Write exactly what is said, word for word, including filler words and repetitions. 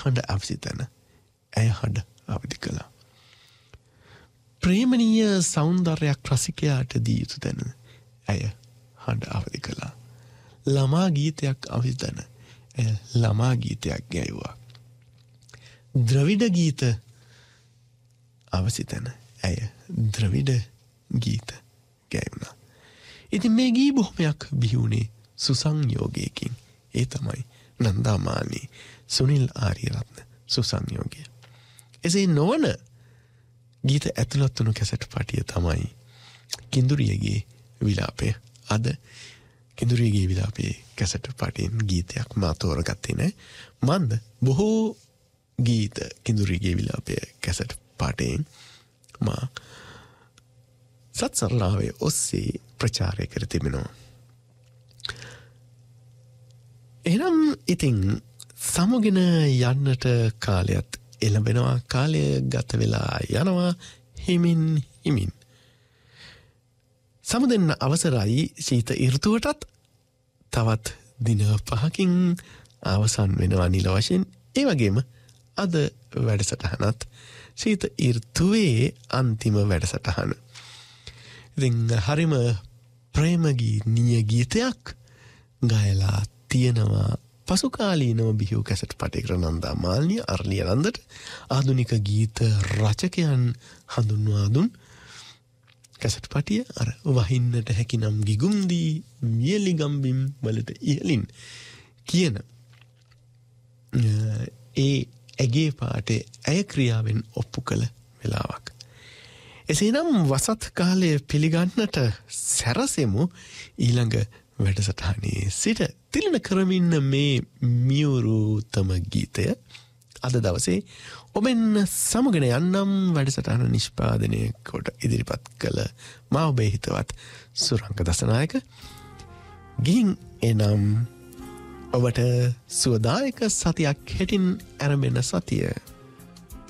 හඬ අවසි තැන ඇය හඬ අවදි කළා. ප්‍රේමණීය සෞන්දර්යයක් රසිකයාට දී යුතු තැන ඇය හඬ අවදි කළා. ළමා ගීතයක් අවසි තැන ඇය ළමා ගීතයක් ගැයුවා. ද්‍රවිඩ ගීත අවසි තැන ඇය ද්‍රවිඩ ගීත ගැයුණා. ඉතින් මේ ගී බොහොමයක් බිහිවුණේ සුසංයෝගයකින්. ඒ තමයි නන්දාමාලි සුනිල් ආරියරත්න සුසංයෝගය. එසේ නොවන ගීත ඇතුළත් වුණු කැසට් පටිය තමයි කිඳුරියගේ විලාපය. අද කිඳුරියගේ විලාපයේ කැසට් පටියෙන් ගීතයක් මා තෝරගත්තේ නැහැ. මන්ද බොහෝ ගීත කිඳුරියගේ විලාපය කැසට් පටයෙන් මා සත් සරලාවේ ඔස්සේ ප්‍රචාරය කර තිබෙනවා. එහෙනම් ඉතින් සමුගෙන යන්නට කාලයත් එළඹෙනවා. කාලය ගත වෙලා යනවා හිමින් හිමින්. සමුදෙන්න අවසරයි ශීත ඍතුවටත්. තවත් දින පහකින් අවසන් වෙනවා නිල වශයෙන්. ඒ වගේම අද වැඩසටහනත් ශීත ඍතුවේ අන්තිම වැඩසටහන. ඉතින් හරිම ප්‍රේමගීනීය ගීතයක් ගායලා තියෙනවා පසුකාලීනව බිහිවූ කැසට් පටයකට නන්දාමාලිනී අර්ලියනන්දට ආධුනික ගීත රචකයන් හඳුන්වා දුන් කැසට් පටිය අර වහින්නට හැකිනම් ගිගුම්දී මියලි ගම්බිම් වලට ඉහලින් කියන ඒ ඇගේ පාටේ ඇය ක්‍රියාවෙන් ඔප්පු කළ වෙලාවක්. එසේනම් වසත් කාලය පිළිගන්නට සැරසෙමු. ඊළඟ වැඩසටහනේ සිට තිලන කරමින්න මේ මියුරුතම ගීතය අද දවසේ ඔබෙන් සමගෙන යන්නම් වැඩසටහන නිෂ්පාදනය කොට ඉදිරිපත් කළ මා ඔබේ හිතවත් සුරංග දසනායක. ගිහින් එනම් ඔබට සුවදායක සතියක් හෙටින් ඇරඹෙන සතිය.